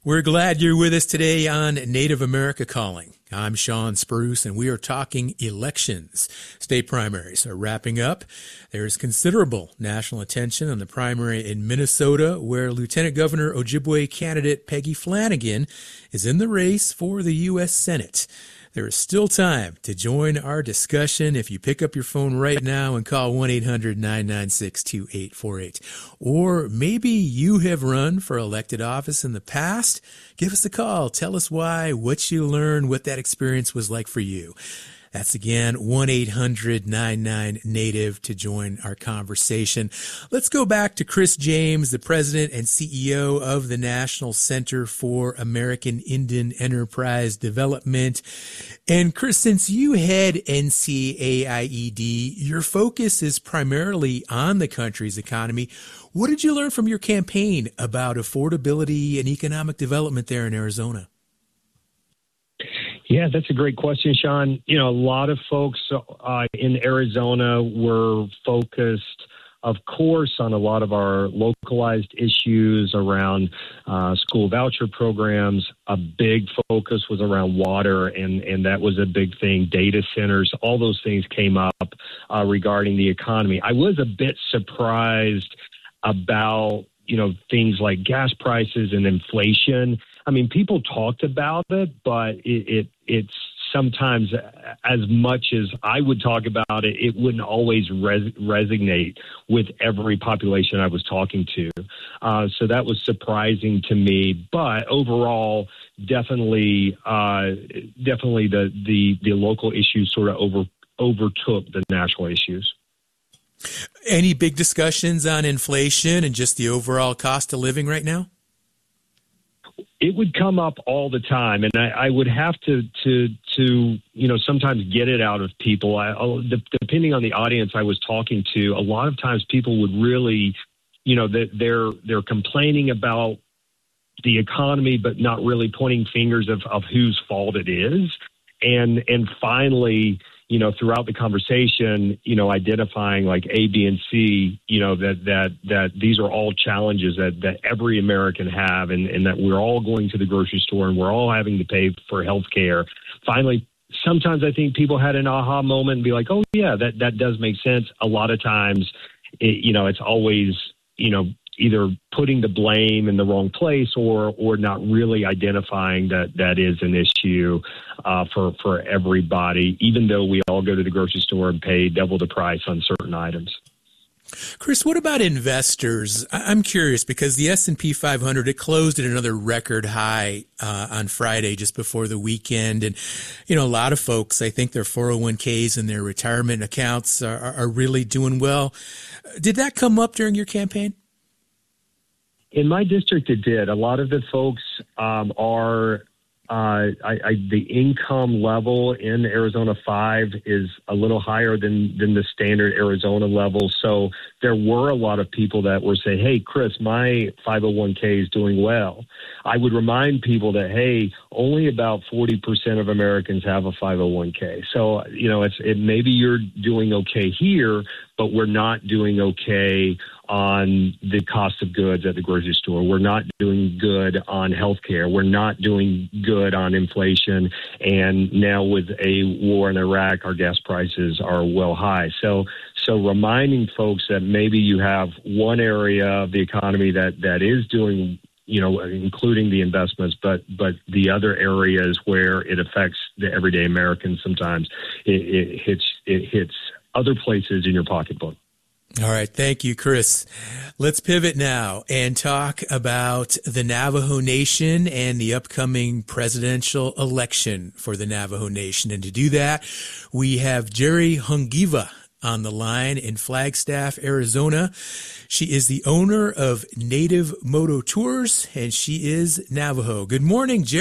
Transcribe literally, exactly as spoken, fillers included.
We're glad you're with us today on Native America Calling. I'm Sean Spruce, and we are talking elections. State primaries are wrapping up. There is considerable national attention on the primary in Minnesota, where Lieutenant Governor Ojibwe candidate Peggy Flanagan is in the race for the U S Senate. There is still time to join our discussion if you pick up your phone right now and call one eight hundred nine nine six two eight four eight. Or maybe you have run for elected office in the past. Give us a call. Tell us why, what you learned, what that experience was like for you. That's again, one eight hundred nine nine Native to join our conversation. Let's go back to Chris James, the president and C E O of the National Center for American Indian Enterprise Development. And Chris, since you head N C A I E D, your focus is primarily on the country's economy. What did you learn from your campaign about affordability and economic development there in Arizona? Yeah, that's a great question, Sean. You know, a lot of folks uh, in Arizona were focused, of course, on a lot of our localized issues around uh, school voucher programs. A big focus was around water, and, and that was a big thing. Data centers, all those things came up uh, regarding the economy. I was a bit surprised about, you know, things like gas prices and inflation. I mean, people talked about it, but it, it it's sometimes, as much as I would talk about it, it wouldn't always res- resonate with every population I was talking to. Uh, so that was surprising to me. But overall, definitely, uh, definitely the, the the local issues sort of over overtook the national issues. Any big discussions on inflation and just the overall cost of living right now? It would come up all the time, and I, I would have to, to, to, you know, sometimes get it out of people. I, depending on the audience I was talking to, a lot of times people would really, you know, that they're they're complaining about the economy, but not really pointing fingers of, of whose fault it is. And and finally, you know, throughout the conversation, you know, identifying like A, B, and C, you know, that that that these are all challenges that, that every American have, and, and that we're all going to the grocery store and we're all having to pay for health care. Finally, sometimes I think people had an aha moment and be like, oh, yeah, that, that does make sense. A lot of times, it, you know, it's always, you know, either putting the blame in the wrong place or or not really identifying that that is an issue uh, for, for everybody, even though we all go to the grocery store and pay double the price on certain items. Chris, what about investors? I'm curious because the S and P five hundred, it closed at another record high uh, on Friday just before the weekend. And, you know, a lot of folks, I think their four oh one k's and their retirement accounts are, are really doing well. Did that come up during your campaign? In my district, it did. A lot of the folks um, are, uh, I, I, the income level in Arizona five is a little higher than, than the standard Arizona level. So there were a lot of people that were saying, hey, Chris, my five oh one k is doing well. I would remind people that, hey, only about forty percent of Americans have a five oh one k. So, you know, it's it, maybe you're doing okay here, but we're not doing okay on the cost of goods at the grocery store. We're not doing good on healthcare. We're not doing good on inflation. And now with a war in Iraq, our gas prices are well high. So, so reminding folks that maybe you have one area of the economy that, that is doing, you know, including the investments, but but the other areas where it affects the everyday American, sometimes it, it hits it hits other places in your pocketbook. All right. Thank you, Chris. Let's pivot now and talk about the Navajo Nation and the upcoming presidential election for the Navajo Nation. And to do that, we have Jerry Hungiva on the line in Flagstaff, Arizona. She is the owner of Native Moto Tours, and she is Navajo. Good morning, Jerry.